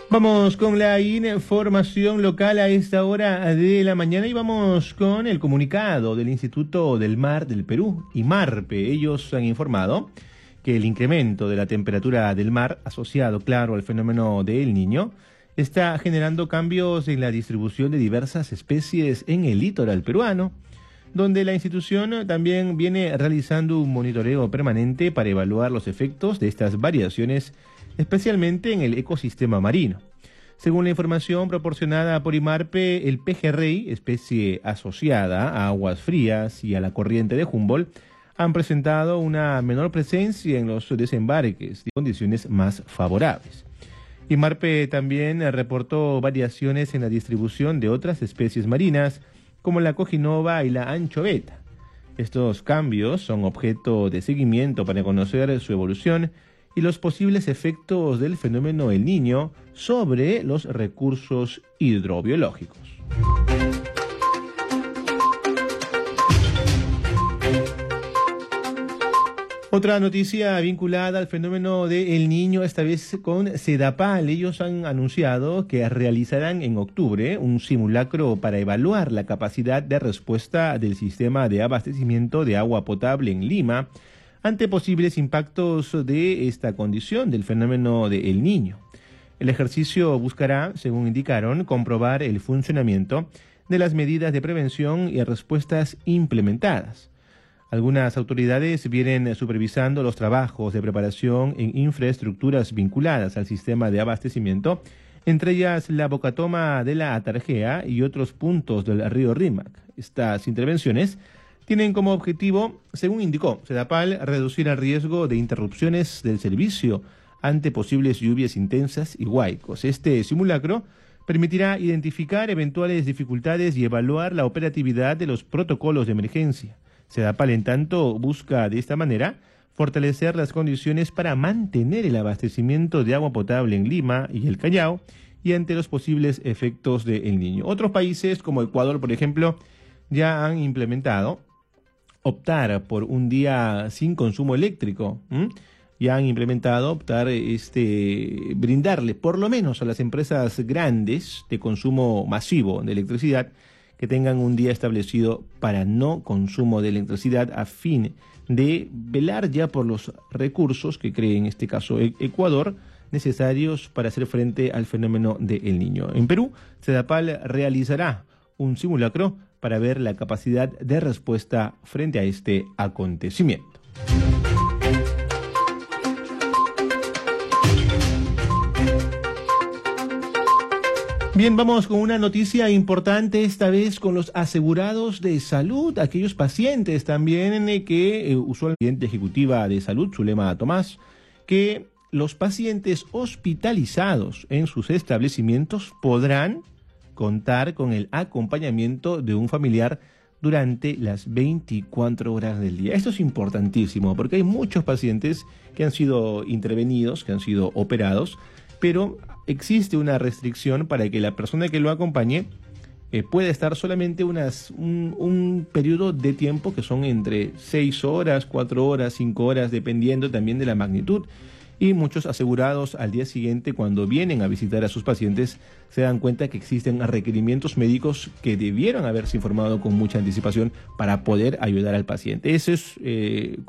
Vamos con la información local a esta hora de la mañana y vamos con el comunicado del Instituto del Mar del Perú, IMARPE. Ellos han informado que el incremento de la temperatura del mar, asociado, claro, al fenómeno de El Niño, está generando cambios en la distribución de diversas especies en el litoral peruano, donde la institución también viene realizando un monitoreo permanente para evaluar los efectos de estas variaciones, especialmente en el ecosistema marino. Según la información proporcionada por IMARPE, el pejerrey, especie asociada a aguas frías y a la corriente de Humboldt, han presentado una menor presencia en los desembarques de condiciones más favorables. IMARPE también reportó variaciones en la distribución de otras especies marinas, como la cojinova y la anchoveta. Estos cambios son objeto de seguimiento para conocer su evolución y los posibles efectos del fenómeno El Niño sobre los recursos hidrobiológicos. Otra noticia vinculada al fenómeno de El Niño, esta vez con Sedapal. Ellos han anunciado que realizarán en octubre un simulacro para evaluar la capacidad de respuesta del sistema de abastecimiento de agua potable en Lima ante posibles impactos de esta condición del fenómeno de El Niño. El ejercicio buscará, según indicaron, comprobar el funcionamiento de las medidas de prevención y respuestas implementadas. Algunas autoridades vienen supervisando los trabajos de preparación en infraestructuras vinculadas al sistema de abastecimiento, entre ellas la bocatoma de la Atarjea y otros puntos del río Rímac. Estas intervenciones tienen como objetivo, según indicó Sedapal, reducir el riesgo de interrupciones del servicio ante posibles lluvias intensas y huaicos. Este simulacro permitirá identificar eventuales dificultades y evaluar la operatividad de los protocolos de emergencia. Sedapal, en tanto, busca de esta manera fortalecer las condiciones para mantener el abastecimiento de agua potable en Lima y el Callao y ante los posibles efectos de El Niño. Otros países, como Ecuador, por ejemplo, ya han implementado optar por un día sin consumo eléctrico. Ya han implementado brindarle por lo menos a las empresas grandes de consumo masivo de electricidad que tengan un día establecido para no consumo de electricidad a fin de velar ya por los recursos que cree en este caso Ecuador necesarios para hacer frente al fenómeno de El Niño. En Perú, Sedapal realizará un simulacro para ver la capacidad de respuesta frente a este acontecimiento. Bien, vamos con una noticia importante, esta vez con los asegurados de salud, aquellos pacientes también que usualmente ejecutiva de salud, Zulema Tomás, que los pacientes hospitalizados en sus establecimientos podrán contar con el acompañamiento de un familiar durante las 24 horas del día. Esto es importantísimo porque hay muchos pacientes que han sido intervenidos, que han sido operados, pero existe una restricción para que la persona que lo acompañe pueda estar solamente un periodo de tiempo que son entre 6 horas, 4 horas, 5 horas, dependiendo también de la magnitud. Y muchos asegurados al día siguiente, cuando vienen a visitar a sus pacientes, se dan cuenta que existen requerimientos médicos que debieron haberse informado con mucha anticipación para poder ayudar al paciente. Ese es